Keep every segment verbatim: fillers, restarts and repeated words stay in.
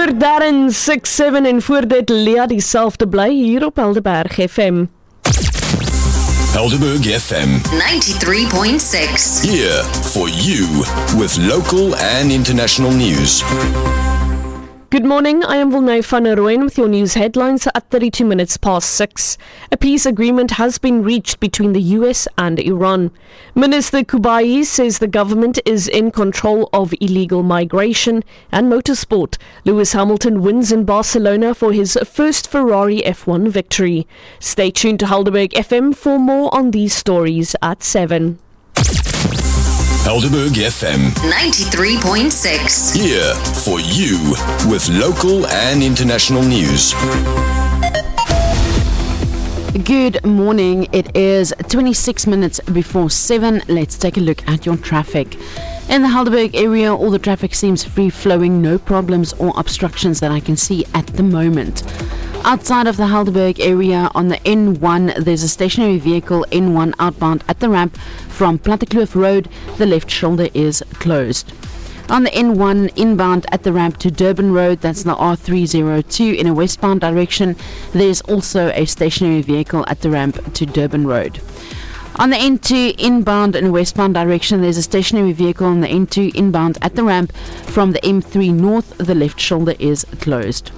vir Darren six seven en voor dit Lea dieselfde bly hier op Helderberg F M. Helderberg F M ninety-three point six. Here for you with local and international news. Good morning, I am Wilnay van der Rooyen with your news headlines at thirty-two minutes past six. A peace agreement has been reached between the U S and Iran. Minister Kubai says the government is in control of illegal migration and motorsport. Lewis Hamilton wins in Barcelona for his first Ferrari F one victory. Stay tuned to Helderberg F M for more on these stories at seven. Helderberg F M ninety-three point six. Here for you with local and international news. Good morning. It is twenty-six minutes before seven. Let's take a look at your traffic. In the Helderberg area, all the traffic seems free-flowing, no problems or obstructions that I can see at the moment. Outside of the Helderberg area, on the N one, there's a stationary vehicle N one outbound at the ramp from Plattekloof Road. The left shoulder is closed. On the N one inbound at the ramp to Durban Road, that's the R three oh two in a westbound direction, there's also a stationary vehicle at the ramp to Durban Road. On the N two inbound in a westbound direction, there's a stationary vehicle on the N two inbound at the ramp from the M three north. The left shoulder is closed.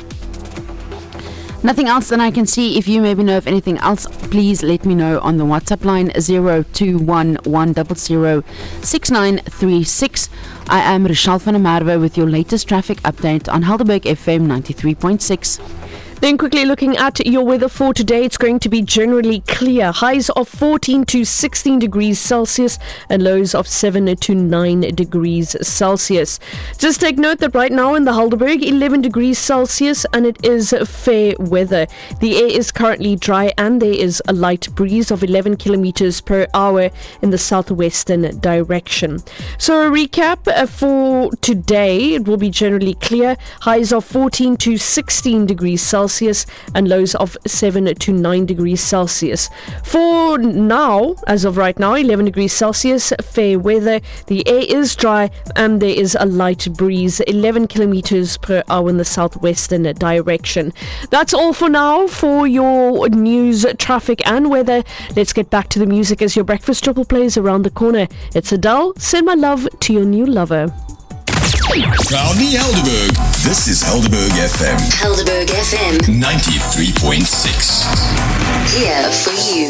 Nothing else that I can see. If you maybe know of anything else, please let me know on the WhatsApp line zero two one one zero zero six nine three six. I am Rochelle van der Merwe with your latest traffic update on Helderberg F M ninety-three point six. Then quickly looking at your weather for today, it's going to be generally clear. Highs of fourteen to sixteen degrees Celsius and lows of seven to nine degrees Celsius. Just take note that right now in the Helderberg, eleven degrees Celsius, and it is fair weather. The air is currently dry and there is a light breeze of eleven kilometers per hour in the southwestern direction. So a recap uh, for today, it will be generally clear. Highs of fourteen to sixteen degrees Celsius and lows of seven to nine degrees Celsius. For now, as of right now, eleven degrees Celsius, fair weather. The air is dry and there is a light breeze, eleven kilometers per hour in the southwestern direction. That's all for now for your news, traffic and weather. Let's get back to the music as your breakfast triple plays around the corner. It's Adele, Send My Love to Your New Lover. Proudly Helderberg. This is Helderberg F M Helderberg F M ninety-three point six. Here for you.